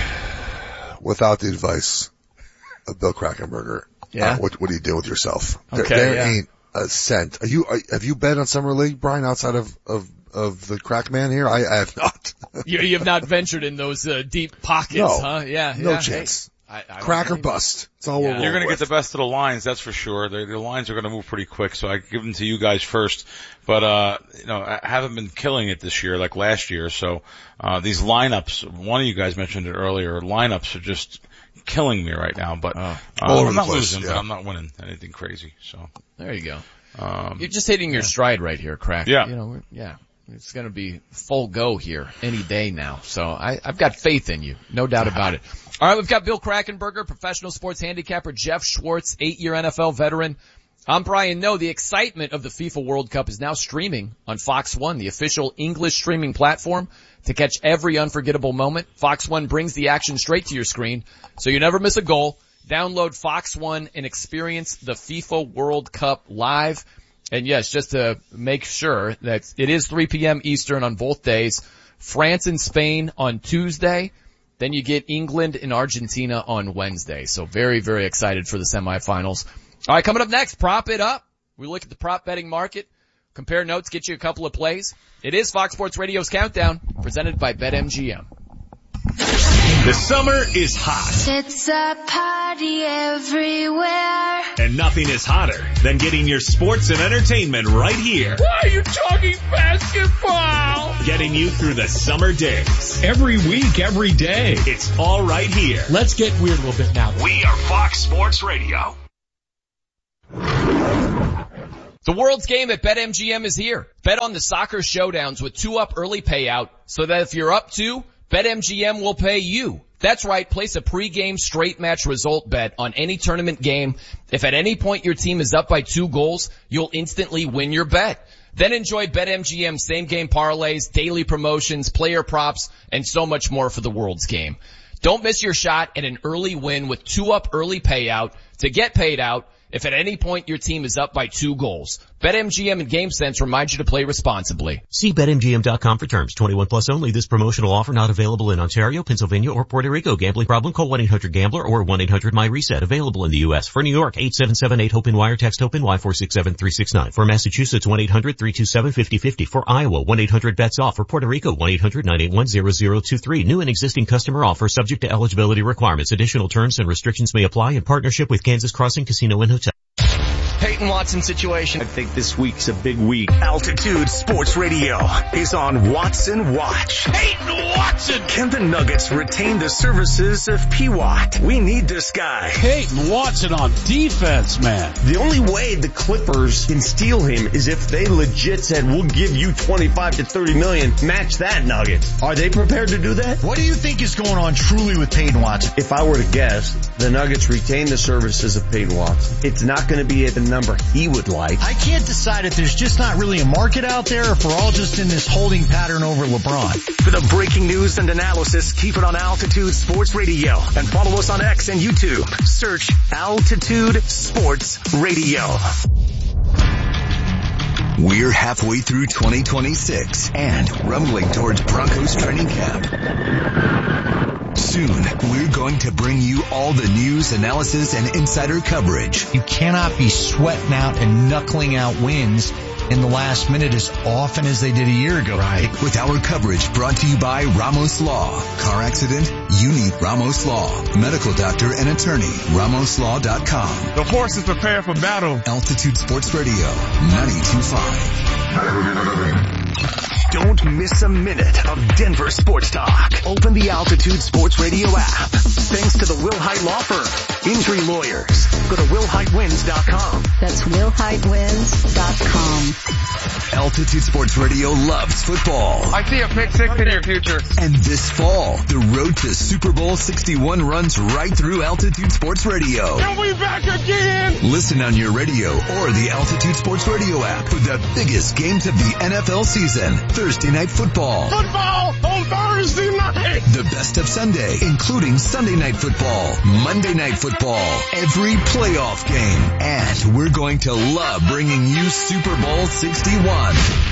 without the advice of Bill Krakenberger, Yeah. uh, what, what do you do with yourself? There, Okay, there yeah. ain't a cent. Are you, are, have you bet on Summer League, Brian, outside of, of, of the crack man here? I, I have not. You, you have not ventured in those uh, deep pockets, No. huh? Yeah, No yeah. chance. Hey, I, I Crack or don't- bust. It's all we're Yeah. rolling You're going to with. get the best of the lines, that's for sure. The, the lines are going to move pretty quick, so I give them to you guys first. But, uh, you know, I haven't been killing it this year like last year, so, uh, these lineups, one of you guys mentioned it earlier, lineups are just killing me right now, but, uh, All over I'm the not place, losing, yeah. but I'm not winning anything crazy, so. There you go. Um, You're just hitting your stride right here, Crack. Yeah. You know, we're, yeah. It's going to be full go here any day now. So I, I've got faith in you. No doubt about it. All right, we've got Bill Krakenberger, professional sports handicapper, Jeff Schwartz, eight-year N F L veteran. I'm Brian Noe. The excitement of the FIFA World Cup is now streaming on Fox One, the official English streaming platform. To catch every unforgettable moment, Fox One brings the action straight to your screen, so you never miss a goal. Download Fox One and experience the FIFA World Cup live. And yes, just to make sure that it is three p.m. Eastern on both days. France and Spain on Tuesday. Then you get England and Argentina on Wednesday. So very, very excited for the semifinals. All right, coming up next, prop it up. We look at the prop betting market, compare notes, get you a couple of plays. It is Fox Sports Radio's Countdown, presented by BetMGM. The summer is hot. It's a party everywhere. And nothing is hotter than getting your sports and entertainment right here. Why are you talking basketball? Getting you through the summer days. Every week, every day. It's all right here. Let's get weird a little bit now. We are Fox Sports Radio. The World's Game at BetMGM is here. Bet on the soccer showdowns with two up early payout so that if you're up two, BetMGM will pay you. That's right, place a pregame straight match result bet on any tournament game. If at any point your team is up by two goals, you'll instantly win your bet. Then enjoy BetMGM same game parlays, daily promotions, player props, and so much more for the World's Game. Don't miss your shot at an early win with two up early payout to get paid out if at any point your team is up by two goals. BetMGM and GameSense remind you to play responsibly. See Bet M G M dot com for terms. twenty-one plus only. This promotional offer not available in Ontario, Pennsylvania, or Puerto Rico. Gambling problem? Call one eight hundred gambler or one eight hundred my reset. Available in the U S. For New York, eight seven seven eight HOPE-N wire. Text HOPE-N-Y four six seven three six nine. For Massachusetts, one eight hundred three two seven five zero five zero. For Iowa, one eight hundred bets off. For Puerto Rico, one eight hundred nine eight one zero zero two three. New and existing customer offer subject to eligibility requirements. Additional terms and restrictions may apply in partnership with Kansas Crossing Casino and Hotel. Peyton Watson situation. I think this week's a big week. Altitude Sports Radio is on Watson Watch. Peyton Watson! Can the Nuggets retain the services of P W A T? We need this guy. Peyton Watson on defense, man. The only way the Clippers can steal him is if they legit said, we'll give you twenty-five to thirty million, match that Nuggets. Are they prepared to do that? What do you think is going on truly with Peyton Watson? If I were to guess, the Nuggets retain the services of Peyton Watson. It's not going to be at the number he would like. I can't decide if there's just not really a market out there or if we're all just in this holding pattern over LeBron. For the breaking news and analysis, keep it on Altitude Sports Radio and follow us on X and YouTube. Search Altitude Sports Radio. We're halfway through twenty twenty-six and rumbling towards Broncos training camp. Soon, we're going to bring you all the news, analysis, and insider coverage. You cannot be sweating out and knuckling out wins in the last minute as often as they did a year ago. Right. With our coverage brought to you by Ramos Law. Car accident? You need Ramos Law. Medical doctor and attorney. Ramos Law dot com. The horses prepare for battle. Altitude Sports Radio, ninety-two point five. Don't miss a minute of Denver sports talk. Open the Altitude Sports Radio app. Thanks to the Will Hite Law Firm. Injury lawyers. Go to will hite wins dot com. That's will hite wins dot com. Altitude Sports Radio loves football. I see a pick six in your future. And this fall, the road to Super Bowl sixty-one runs right through Altitude Sports Radio. And we back again! Listen on your radio or the Altitude Sports Radio app for the biggest games of the N F L season. Thursday Night Football. Football on Thursday night. The best of Sunday, including Sunday Night Football, Monday Night Football, every playoff game. And we're going to love bringing you Super Bowl sixty-one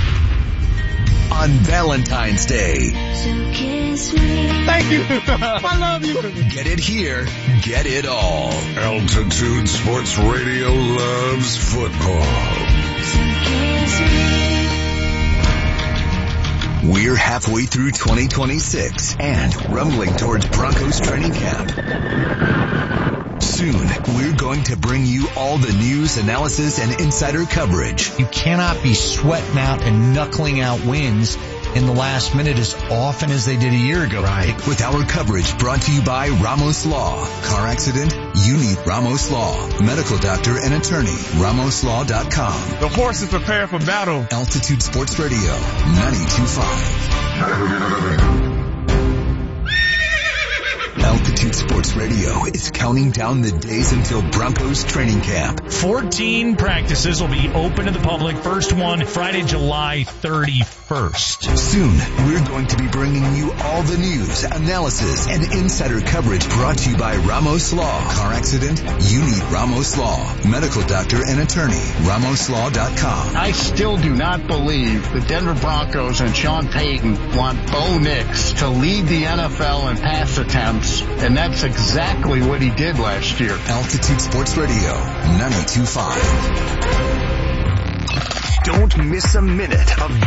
on Valentine's Day. So kiss me. Thank you. I love you. Get it here. Get it all. Altitude Sports Radio loves football. So kiss me. We're halfway through twenty twenty-six and rumbling towards Broncos training camp. Soon, we're going to bring you all the news, analysis, and insider coverage. You cannot be sweating out and knuckling out wins in the last minute as often as they did a year ago. Right. With our coverage brought to you by Ramos Law. Car accident? You need Ramos Law. Medical doctor and attorney. Ramos Law dot com. The horses prepare for battle. Altitude Sports Radio, ninety-two point five. Altitude Sports Radio is counting down the days until Broncos training camp. fourteen practices will be open to the public. First one Friday, July thirty-first. Soon, we're going to be bringing you all the news, analysis, and insider coverage brought to you by Ramos Law. Car accident? You need Ramos Law. Medical doctor and attorney. Ramos Law dot com. I still do not believe the Denver Broncos and Sean Payton want Bo Nix to lead the N F L in pass attempts, and that's exactly what he did last year. Altitude Sports Radio, ninety-two point five. Don't miss a minute of